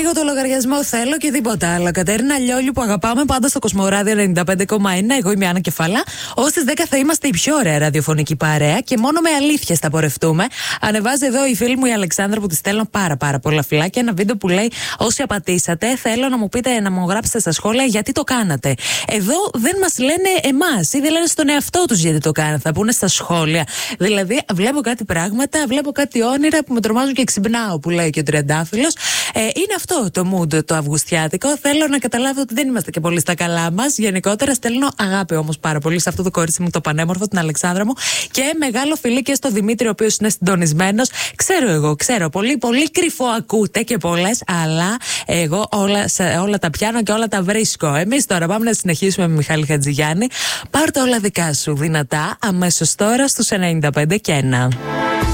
λίγο το λογαριασμό θέλω και τίποτα άλλο. Κατερίνα Λιόλιου που αγαπάμε πάντα στο Κοσμοράδιο 95,1. Εγώ είμαι η Άννα Κεφαλά. Ως τις 10 θα είμαστε η πιο ωραία ραδιοφωνική παρέα και μόνο με αλήθειες θα πορευτούμε. Ανεβάζει εδώ η φίλη μου η Αλεξάνδρα που τη στέλνω πάρα πολλά φιλάκια. Ένα βίντεο που λέει: όσοι απατήσατε, θέλω να μου πείτε, να μου γράψετε στα σχόλια γιατί το κάνατε. Εδώ δεν μας λένε εμάς ή δεν λένε στον εαυτό τους γιατί το κάνατε. Θα πούνε στα σχόλια. Δηλαδή, βλέπω κάτι πράγματα, βλέπω κάτι όνειρα που με τρομάζουν και ξυπνάω, που λέει και ο Τριαντάφυλλος. Είναι αυτό το mood το αυγουστιάτικο. Θέλω να καταλάβω ότι δεν είμαστε και πολύ στα καλά μας. Γενικότερα, στέλνω αγάπη όμως πάρα πολύ σε αυτό το κορίτσι μου το πανέμορφο, την Αλεξάνδρα μου. Και μεγάλο φιλί και στο Δημήτρη, ο οποίος είναι συντονισμένος. Ξέρω, πολύ κρυφό ακούτε και πολλές, αλλά εγώ όλα τα πιάνω και όλα τα βρίσκω. Εμείς τώρα πάμε να συνεχίσουμε με Μιχάλη Χατζηγιάννη. Πάρ' τα όλα δικά σου δυνατά αμέσως τώρα στους 95 και 1.